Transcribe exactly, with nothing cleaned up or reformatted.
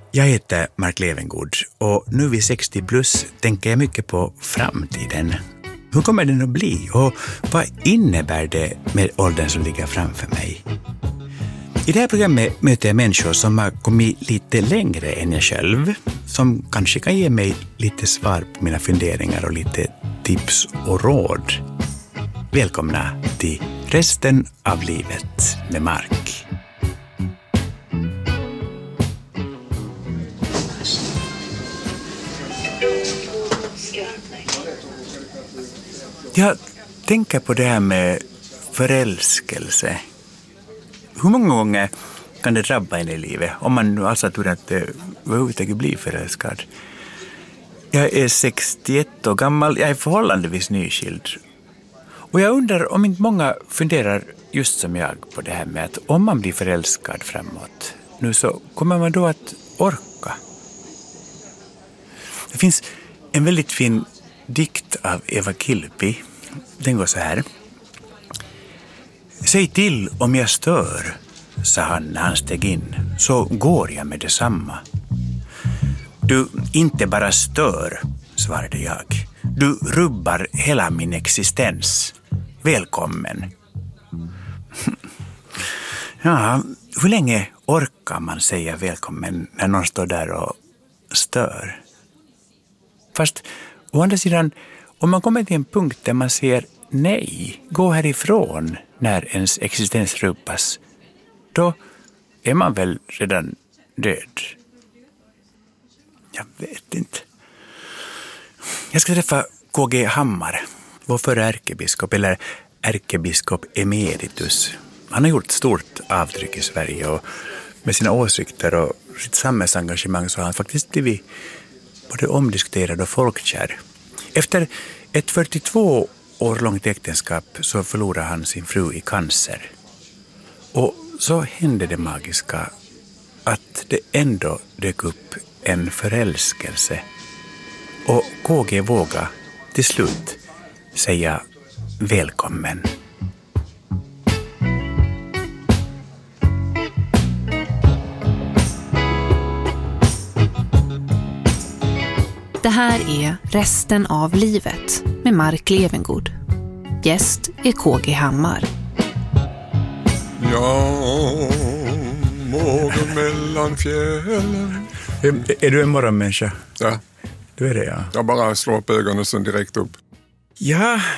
Jag heter Mark Levengood och nu vid sextio plus tänker jag mycket på framtiden. Hur kommer den att bli och vad innebär det med åldern som ligger framför mig? I det här programmet möter jag människor som har kommit lite längre än jag själv, som kanske kan ge mig lite svar på mina funderingar och lite tips och råd. Välkomna till Resten av livet med Mark. Jag tänker på det här med förälskelse. Hur många gånger kan det drabba en i livet om man nu alltså tror att det överhuvudtaget blir förälskad? Jag är sextioett år gammal, jag är förhållandevis nyskild. Och jag undrar om inte många funderar just som jag på det här med att om man blir förälskad framåt nu så kommer man då att orka. Det finns en väldigt fin dikt av Eva Kilpi. Den går så här. Säg till om jag stör, sa han när han steg in, så går jag med detsamma. Du inte bara stör, svarade jag. Du rubbar hela min existens. Välkommen. Ja, hur länge orkar man säga välkommen när någon står där och stör? Fast å andra sidan, om man kommer till en punkt där man säger nej, gå härifrån när ens existens rubbas, då är man väl redan död. Jag vet inte. Jag ska träffa K G Hammar, vår förre ärkebiskop, eller ärkebiskop emeritus. Han har gjort stort avtryck i Sverige och med sina åsikter och sitt samhällsengagemang så har han faktiskt blivit både omdiskuterad och folkkär. Efter ett fyrtiotvå år långt äktenskap så förlorade han sin fru i cancer. Och så hände det magiska att det ändå dök upp en förälskelse. Och K G vågade till slut säga välkommen. Det här är Resten av livet med Mark Levengood. Gäst är K G Hammar. Ja, morgon mellan fjällen. Är, är du en morgonmänniska? Ja. Du är det, ja. Jag bara slår upp ögonen och sen direkt upp. Ja,